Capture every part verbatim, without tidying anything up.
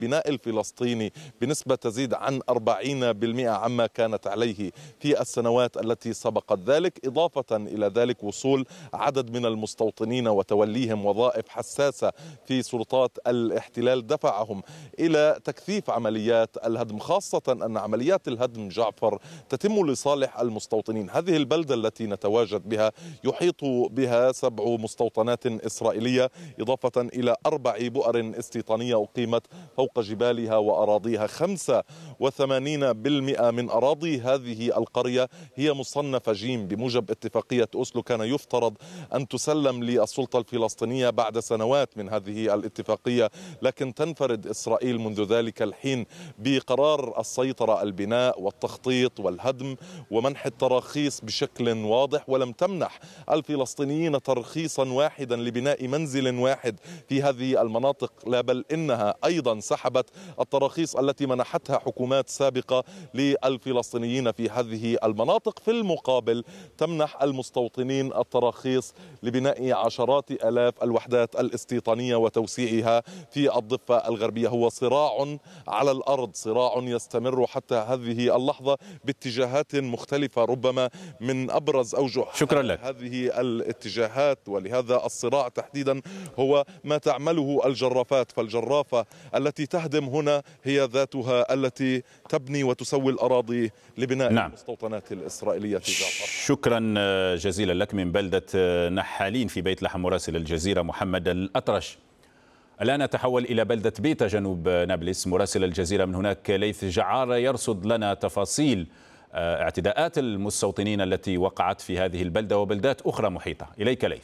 البناء الفلسطيني بنسبة تزيد عن أربعين بالمئة عما كانت عليه في السنوات التي سبقت ذلك، إضافة إلى ذلك وصول عدد من المستوطنين وتوليهم وظائف حساسة في سلطات الاحتلال دفعهم إلى تكثيف عمليات الهدم، خاصة أن عمليات الهدم جعفر تتم لصالح المستوطنين. هذه البلدة التي نتواجد بها يحيط بها سبع مستوطنات إسرائيلية، إضافة إلى أربع بؤر استيطانية أقيمت فوق جبالها وأراضيها. خمسة وثمانين بالمئة من أراضي هذه القرية هي مصنفة جيم. بموجب اتفاقية أوسلو كان يفترض أن تسلم للسلطة الفلسطينية بعد سنوات من هذه الاتفاقية، لكن تنفرد إسرائيل منذ ذلك الحين بقرار السيطرة، البناء والتخطيط والهدم ومنح التراخيص بشكل واضح، ولم تمنح الفلسطينيين ترخيصا واحدا لبناء منزل واحد في هذه المناطق، لا بل إنها أيضا سحبت التراخيص التي منحتها حكومات سابقة للفلسطينيين في هذه المناطق. في المقابل تمنح المستوطنين التراخيص لبناء عشرات آلاف الوحدات الاستيطانية وتوسيعها في الضفة الغربية. هو صراع على الأرض، صراع يستمر حتى هذه اللحظة باتجاهات مختلفة. ربما من أبرز أوجه شكرا لك. هذه الاتجاهات ولهذا الصراع تحديدا هو ما تعمله الجرافات، فالجرافة التي تهدم هنا هي ذاتها التي تبني وتسوي الأراضي لبناء نعم. المستوطنات الإسرائيلية في جعفر. شكرا جزيلا لك من بلدة نحالين في بيت لحم، مراسل الجزيرة محمد الأطرش. الآن نتحول إلى بلدة بيتا جنوب نابلس، مراسل الجزيرة من هناك ليث جعار يرصد لنا تفاصيل اعتداءات المستوطنين التي وقعت في هذه البلدة وبلدات أخرى محيطة. إليك ليث.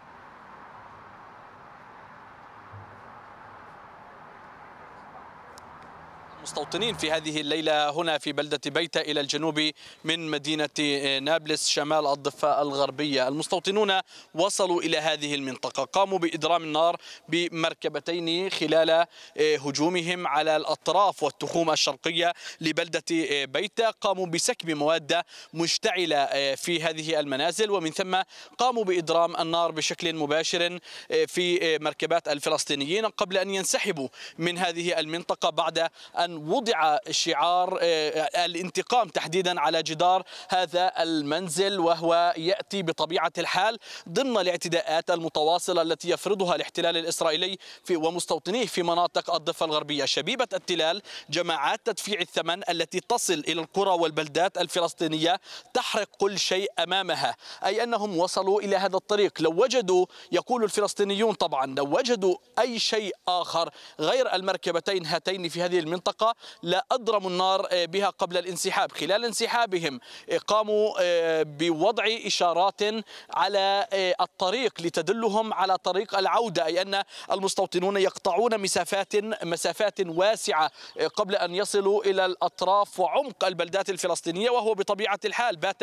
المستوطنين في هذه الليلة هنا في بلدة بيتا إلى الجنوب من مدينة نابلس شمال الضفة الغربية. المستوطنون وصلوا إلى هذه المنطقة، قاموا بإضرام النار بمركبتين خلال هجومهم على الأطراف والتخوم الشرقية لبلدة بيتا. قاموا بسكب مواد مشتعلة في هذه المنازل، ومن ثم قاموا بإضرام النار بشكل مباشر في مركبات الفلسطينيين قبل أن ينسحبوا من هذه المنطقة بعد أن وضع شعار الانتقام تحديدا على جدار هذا المنزل، وهو يأتي بطبيعة الحال ضمن الاعتداءات المتواصلة التي يفرضها الاحتلال الإسرائيلي في ومستوطنيه في مناطق الضفة الغربية. شبيبة التلال جماعات تدفيع الثمن التي تصل إلى القرى والبلدات الفلسطينية تحرق كل شيء أمامها، أي أنهم وصلوا إلى هذا الطريق. لو وجدوا، يقول الفلسطينيون طبعا، لو وجدوا أي شيء آخر غير المركبتين هاتين في هذه المنطقة لا أضرموا النار بها قبل الانسحاب. خلال انسحابهم قاموا بوضع إشارات على الطريق لتدلهم على طريق العودة، أي أن المستوطنون يقطعون مسافات مسافات واسعة قبل أن يصلوا إلى الأطراف وعمق البلدات الفلسطينية، وهو بطبيعة الحال بات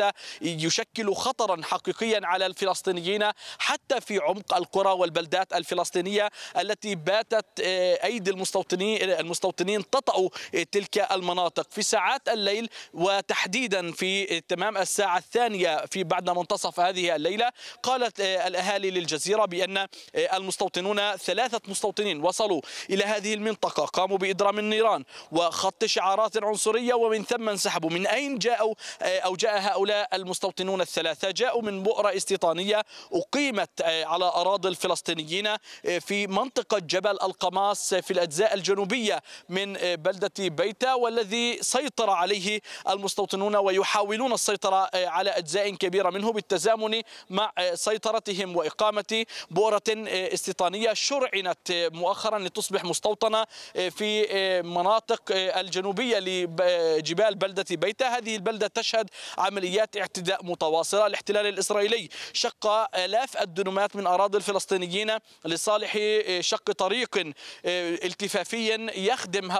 يشكل خطرا حقيقيا على الفلسطينيين حتى في عمق القرى والبلدات الفلسطينية التي باتت أيدي المستوطنين المستوطنين تطأ تلك المناطق في ساعات الليل، وتحديدا في تمام الساعة الثانية في بعد منتصف هذه الليلة. قالت الأهالي للجزيرة بأن المستوطنون ثلاثة مستوطنين وصلوا إلى هذه المنطقة، قاموا بإضرام النيران وخط شعارات عنصرية، ومن ثم انسحبوا. من أين جاءوا أو جاء هؤلاء المستوطنون الثلاثة؟ جاءوا من بؤرة استيطانية أقيمت على أراضي الفلسطينيين في منطقة جبل القماص في الأجزاء الجنوبية من بلدة بيتا، والذي سيطر عليه المستوطنون ويحاولون السيطرة على أجزاء كبيرة منه بالتزامن مع سيطرتهم وإقامة بؤرة استيطانية شرعنت مؤخرا لتصبح مستوطنة في مناطق الجنوبية لجبال بلدة بيتا. هذه البلدة تشهد عمليات اعتداء متواصلة. الاحتلال الإسرائيلي شق آلاف الدنومات من أراضي الفلسطينيين لصالح شق طريق التفافي يخدم هؤلاء المستوطنين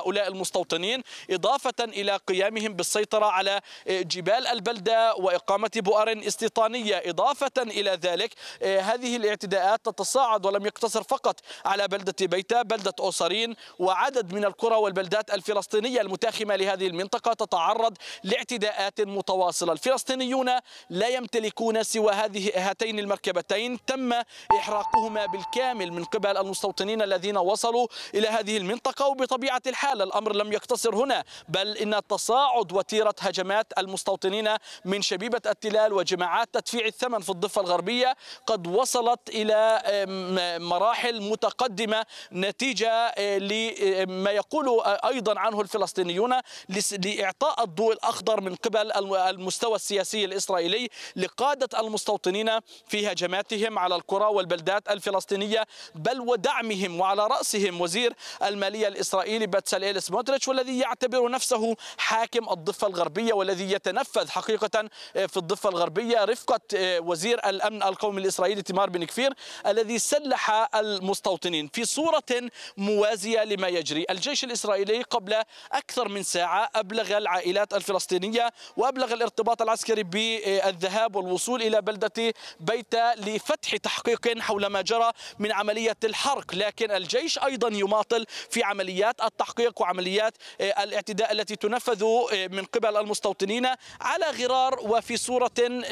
المستوطنين، إضافة إلى قيامهم بالسيطرة على جبال البلدة وإقامة بؤر استيطانية. إضافة إلى ذلك هذه الاعتداءات تتصاعد ولم يقتصر فقط على بلدة بيتا، بلدة أوصرين وعدد من القرى والبلدات الفلسطينية المتاخمة لهذه المنطقة تتعرض لاعتداءات متواصلة. الفلسطينيون لا يمتلكون سوى هذه هاتين المركبتين، تم إحراقهما بالكامل من قبل المستوطنين الذين وصلوا إلى هذه المنطقة. وبطبيعة الحال الأمر لم يقتصر هنا، بل إن تصاعد وتيرة هجمات المستوطنين من شبيبة التلال وجماعات تدفيع الثمن في الضفة الغربية قد وصلت إلى مراحل متقدمة نتيجة لما يقول أيضا عنه الفلسطينيون لإعطاء الضوء الأخضر من قبل المستوى السياسي الإسرائيلي لقادة المستوطنين في هجماتهم على القرى والبلدات الفلسطينية، بل ودعمهم وعلى رأسهم وزير المالية الإسرائيلي بتساليل سموتريتش، والذي يعتبر نفسه حاكم الضفة الغربية والذي يتنفذ حقيقة في الضفة الغربية رفقة وزير الأمن القومي الإسرائيلي تمار بن كفير الذي سلح المستوطنين. في صورة موازية لما يجري، الجيش الإسرائيلي قبل أكثر من ساعة أبلغ العائلات الفلسطينية وأبلغ الارتباط العسكري بالذهاب والوصول إلى بلدة بيتا لفتح تحقيق حول ما جرى من عملية الحرق، لكن الجيش أيضا يماطل في عمليات التحقيق وعمليات الاعتداء التي تنفذ من قبل المستوطنين على غرار وفي صورة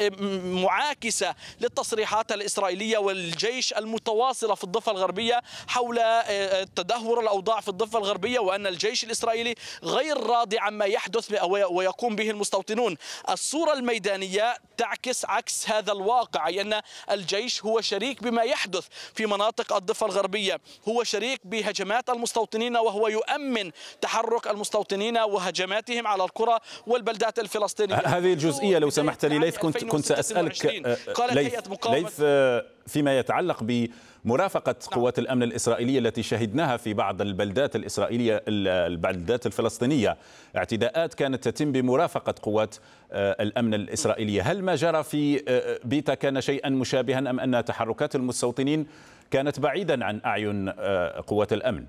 معاكسة للتصريحات الإسرائيلية والجيش المتواصلة في الضفة الغربية حول تدهور الأوضاع في الضفة الغربية، وأن الجيش الإسرائيلي غير راضي عما يحدث ويقوم به المستوطنون. الصورة الميدانية تعكس عكس هذا الواقع، أي أن الجيش هو شريك بما يحدث في مناطق الضفة الغربية، هو شريك بهجمات المستوطنين وهو يؤمن تحرك المستوطنين وهجماتهم على القرى والبلدات الفلسطينية. هذه الجزئية لو سمحت لي ليث، كنت كنت سأسألك ليث, ليث فيما يتعلق بمرافقة قوات الأمن الإسرائيلية التي شهدناها في بعض البلدات الإسرائيلية البلدات الفلسطينية، اعتداءات كانت تتم بمرافقة قوات الأمن الإسرائيلية. هل ما جرى في بيتا كان شيئا مشابها أم أن تحركات المستوطنين كانت بعيدا عن أعين قوات الأمن؟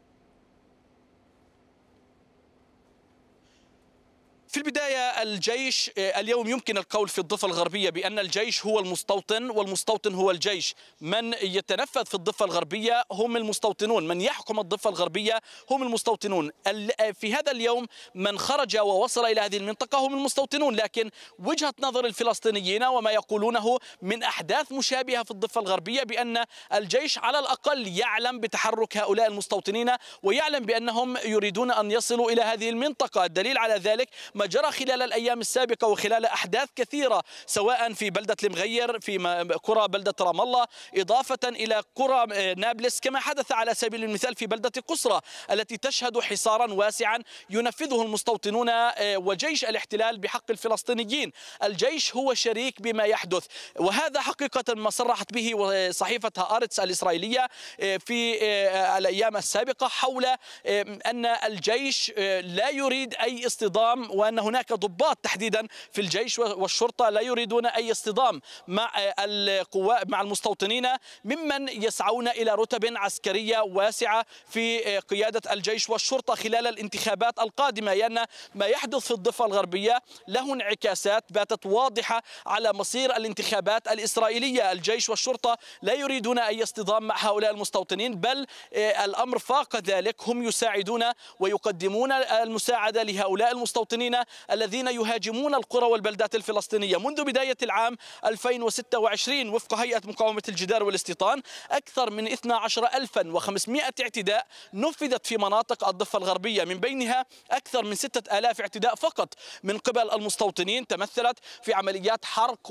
في البداية الجيش اليوم يمكن القول في الضفة الغربية بأن الجيش هو المستوطن والمستوطن هو الجيش. من يتنفذ في الضفة الغربية هم المستوطنون، من يحكم الضفة الغربية هم المستوطنون. في هذا اليوم من خرج ووصل إلى هذه المنطقة هم المستوطنون، لكن وجهة نظر الفلسطينيين وما يقولونه من أحداث مشابهة في الضفة الغربية بأن الجيش على الأقل يعلم بتحرك هؤلاء المستوطنين ويعلم بأنهم يريدون أن يصلوا إلى هذه المنطقة. الدليل على ذلك ما جرى خلال الأيام السابقة وخلال أحداث كثيرة سواء في بلدة المغير، في قرى بلدة رام الله، إضافة إلى قرى نابلس، كما حدث على سبيل المثال في بلدة قصرى التي تشهد حصارا واسعا ينفذه المستوطنون وجيش الاحتلال بحق الفلسطينيين. الجيش هو شريك بما يحدث، وهذا حقيقة ما صرحت به صحيفة هآرتس الإسرائيلية في الأيام السابقة حول أن الجيش لا يريد أي اصطدام، وأن هناك ضباط تحديدا في الجيش والشرطة لا يريدون أي اصطدام مع القوات مع المستوطنين ممن يسعون إلى رتب عسكرية واسعة في قيادة الجيش والشرطة خلال الانتخابات القادمة، لأن ما يحدث في الضفة الغربية له انعكاسات باتت واضحة على مصير الانتخابات الإسرائيلية. الجيش والشرطة لا يريدون أي اصطدام مع هؤلاء المستوطنين، بل الأمر فاق ذلك، هم يساعدون ويقدمون المساعدة لهؤلاء المستوطنين الذين يهاجمون القرى والبلدات الفلسطينية. منذ بداية العام ألفين وستة وعشرين وفق هيئة مقاومة الجدار والاستيطان أكثر من اثني عشر ألفا وخمسمائة اعتداء نفذت في مناطق الضفة الغربية، من بينها أكثر من ستة آلاف اعتداء فقط من قبل المستوطنين تمثلت في عمليات حرق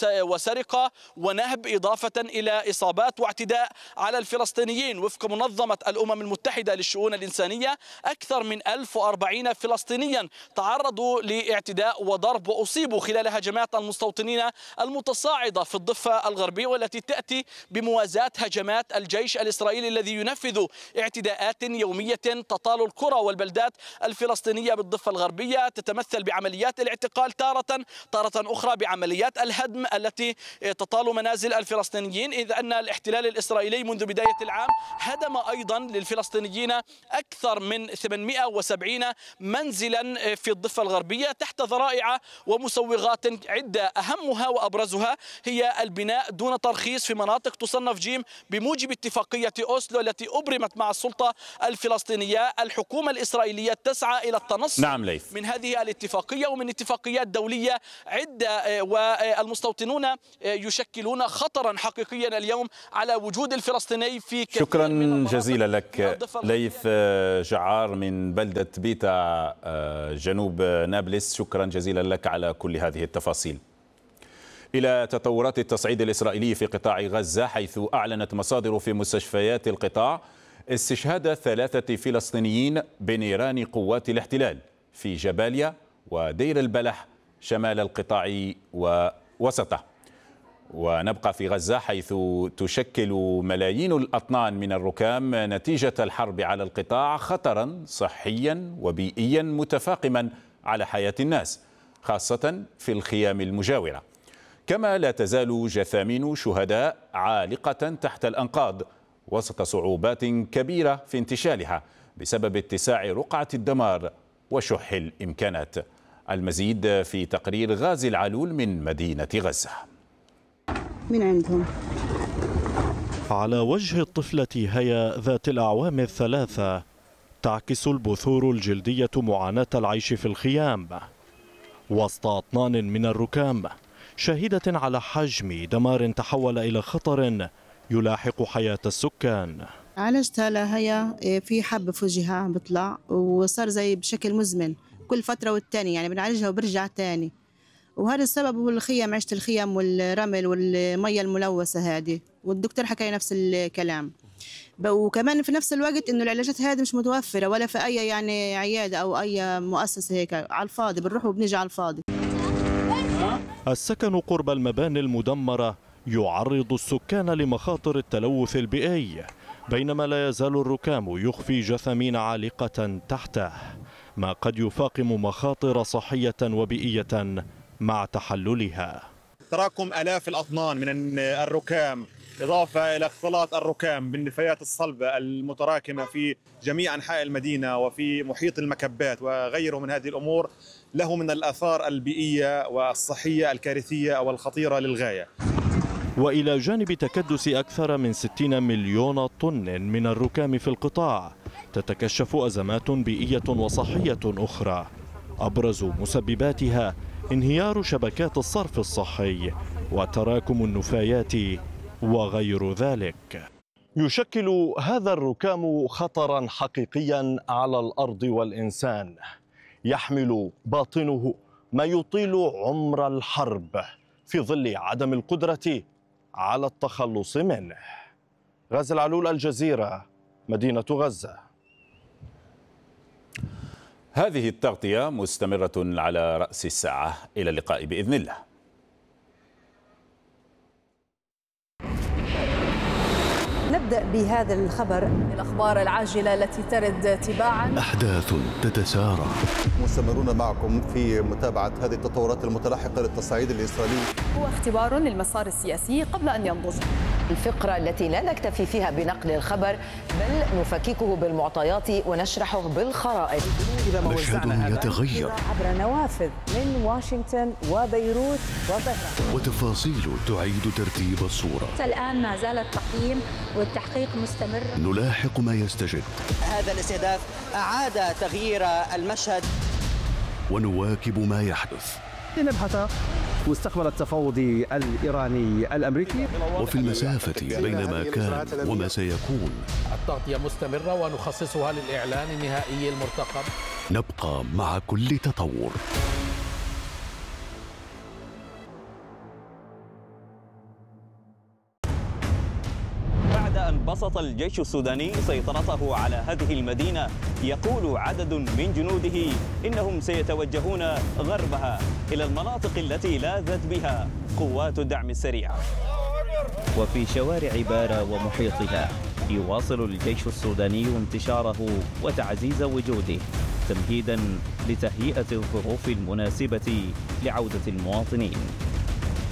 وسرقة ونهب، إضافة إلى إصابات واعتداء على الفلسطينيين. وفق منظمة الأمم المتحدة للشؤون الإنسانية أكثر من ألف وأربعين فلسطينيا تعرضوا لاعتداء وضرب وأصيبوا خلال هجمات المستوطنين المتصاعدة في الضفة الغربية، والتي تأتي بموازاة هجمات الجيش الإسرائيلي الذي ينفذ اعتداءات يومية تطال القرى والبلدات الفلسطينية بالضفة الغربية، تتمثل بعمليات الاعتقال تارة تارة أخرى بعمليات الهدم التي تطال منازل الفلسطينيين، إذ أن الاحتلال الإسرائيلي منذ بداية العام هدم أيضا للفلسطينيين أكثر من ثمانمئة وسبعين منزلا في الضفة الغربية تحت ذرائع ومسوغات عدة، أهمها وأبرزها هي البناء دون ترخيص في مناطق تصنف جيم بموجب اتفاقية أوسلو التي أبرمت مع السلطة الفلسطينية. الحكومة الإسرائيلية تسعى إلى التنصل نعم ليث. من هذه الاتفاقية ومن اتفاقيات دولية عدة، والمستوطنون يشكلون خطرا حقيقيا اليوم على وجود الفلسطيني في كثير شكرا من جزيلا لك ليث جعار من بلدة بيتا جنوب نابلس، شكرا جزيلا لك على كل هذه التفاصيل. إلى تطورات التصعيد الإسرائيلي في قطاع غزة، حيث أعلنت مصادر في مستشفيات القطاع استشهاد ثلاثة فلسطينيين بنيران قوات الاحتلال في جباليا ودير البلح شمال القطاع ووسطه. ونبقى في غزة، حيث تشكل ملايين الأطنان من الركام نتيجة الحرب على القطاع خطرا صحيا وبيئيا متفاقما على حياة الناس، خاصة في الخيام المجاورة. كما لا تزال جثامين شهداء عالقة تحت الأنقاض وسط صعوبات كبيرة في انتشالها بسبب اتساع رقعة الدمار وشح الإمكانات. المزيد في تقرير غازي العلول من مدينة غزة. من عندهم على وجه الطفلة هيا ذات الأعوام الثلاثة تعكس البثور الجلدية معاناة العيش في الخيام وسط أطنان من الركام، شاهدة على حجم دمار تحول إلى خطر يلاحق حياة السكان. عالجتها لهيا في حب في وجهها عم بيطلع وصار زي بشكل مزمن كل فترة والتاني، يعني بنعالجها وبرجع تاني، وهذا السبب هو الخيام، عيشة الخيام والرمل والمية الملوثة هذه، والدكتور حكى نفس الكلام. وكمان في نفس الوقت انه العلاجات هذه مش متوفرة ولا في اي يعني عيادة او اي مؤسسة، هيك على الفاضي بنروح وبنيجي على الفاضي. السكن قرب المباني المدمرة يعرض السكان لمخاطر التلوث البيئي، بينما لا يزال الركام يخفي جثامين عالقة تحته، ما قد يفاقم مخاطر صحية وبيئية مع تحللها. تراكم آلاف الأطنان من الركام إضافة إلى اختلاط الركام بالنفايات الصلبة المتراكمة في جميع أنحاء المدينة وفي محيط المكبات وغيره من هذه الأمور له من الآثار البيئية والصحية الكارثية والخطيرة للغاية. وإلى جانب تكدس أكثر من ستين مليون طن من الركام في القطاع، تتكشف أزمات بيئية وصحية أخرى، أبرز مسبباتها انهيار شبكات الصرف الصحي وتراكم النفايات وغير ذلك. يشكل هذا الركام خطرا حقيقيا على الأرض والإنسان، يحمل باطنه ما يطيل عمر الحرب في ظل عدم القدرة على التخلص منه. غازي العلول، الجزيرة، مدينة غزة. هذه التغطية مستمرة على رأس الساعة، إلى اللقاء بإذن الله. نبدأ بهذا الخبر، الأخبار العاجلة التي ترد تباعا. أحداث تتسارع. مستمرون معكم في متابعة هذه التطورات المتلاحقة للتصعيد الإسرائيلي. هو اختبار للمسار السياسي قبل أن ينضج. الفقرة التي لا نكتفي فيها بنقل الخبر بل نفككه بالمعطيات ونشرحه بالخرائط. مشهد يتغير عبر نوافذ من واشنطن وبيروت وطهران، وتفاصيل تعيد ترتيب الصورة. الآن ما زال التقييم والتحقيق مستمر. نلاحق ما يستجد. هذا الاستهداف أعاد تغيير المشهد ونواكب ما يحدث. لنبحث مستقبل التفاوض الإيراني الأمريكي. وفي المسافة بين ما كان وما سيكون. التغطية مستمرة ونخصصها للإعلان النهائي المرتقب. نبقى مع كل تطور. بعد أن بسط الجيش السوداني سيطرته على هذه المدينة، يقول عدد من جنوده إنهم سيتوجهون غربها إلى المناطق التي لاذت بها قوات الدعم السريع. وفي شوارع بارا ومحيطها يواصل الجيش السوداني انتشاره وتعزيز وجوده تمهيدا لتهيئة الظروف المناسبة لعودة المواطنين.